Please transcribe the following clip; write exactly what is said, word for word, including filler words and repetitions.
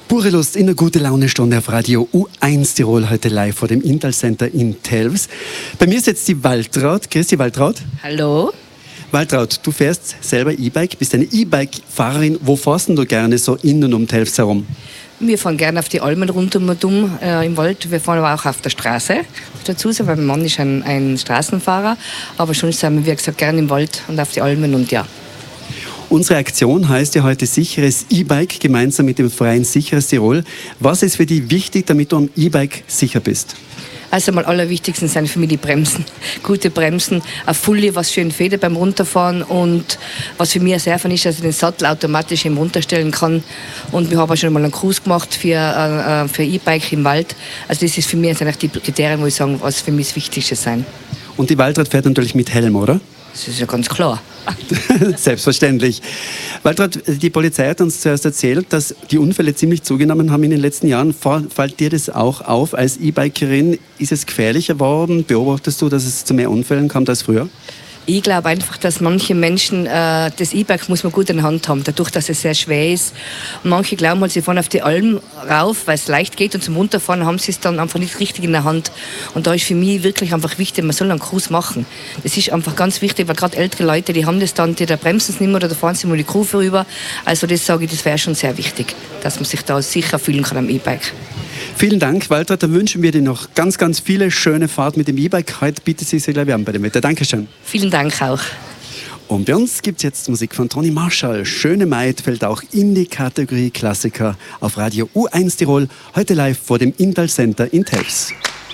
Pure Lust in der Gute-Laune-Stunde auf Radio U eins Tirol, heute live vor dem Intal Center in Telfs. Bei mir ist jetzt die Waltraud. Grüß dich, Waltraud. Hallo. Waltraud, du fährst selber E-Bike, bist eine E-Bike-Fahrerin. Wo fährst du gerne so in und um Telfs herum? Wir fahren gerne auf die Almen rundum und um äh, im Wald. Wir fahren aber auch auf der Straße. Dazu, weil mein Mann ist ein, ein Straßenfahrer. Aber schon sind wir, wie gesagt, gerne im Wald und auf die Almen und ja. Unsere Aktion heißt ja heute Sicheres E-Bike, gemeinsam mit dem Verein Sicheres Tirol. Was ist für dich wichtig, damit du am E-Bike sicher bist? Also am allerwichtigsten sind für mich die Bremsen. Gute Bremsen, ein Fully, was schön federt beim Runterfahren und was für mich ein Surfen ist, dass ich den Sattel automatisch eben runterstellen kann. Und wir haben auch schon mal einen Cruise gemacht für, äh, für E-Bike im Wald. Also das ist für mich eigentlich die Kriterien, wo ich sagen, was für mich das Wichtigste sein. Und die Waltraud fährt natürlich mit Helm, oder? Das ist ja ganz klar. Selbstverständlich. Waltraud, die Polizei hat uns zuerst erzählt, dass die Unfälle ziemlich zugenommen haben in den letzten Jahren. Fällt dir das auch auf als E-Bikerin? Ist es gefährlicher geworden? Beobachtest du, dass es zu mehr Unfällen kommt als früher? Ich glaube einfach, dass manche Menschen, äh, das E-Bike muss man gut in der Hand haben, dadurch, dass es sehr schwer ist. Und manche glauben halt, sie fahren auf die Alm rauf, weil es leicht geht und zum Runterfahren haben sie es dann einfach nicht richtig in der Hand. Und da ist für mich wirklich einfach wichtig, man soll einen Cruise machen. Das ist einfach ganz wichtig, weil gerade ältere Leute, die haben das dann, die da bremsen es nicht mehr oder da fahren sie mal die Kurve rüber. Also das sage ich, das wäre schon sehr wichtig, dass man sich da sicher fühlen kann am E-Bike. Vielen Dank, Waltraud. Da wünschen wir dir noch ganz, ganz viele schöne Fahrt mit dem E-Bike. Heute bietet sie sich gleich an bei dem Wetter. Dankeschön. Vielen Dank auch. Und bei uns gibt es jetzt Musik von Toni Marshall. Schöne Maid fällt auch in die Kategorie Klassiker auf Radio U eins Tirol. Heute live vor dem Intal Center in Telfs.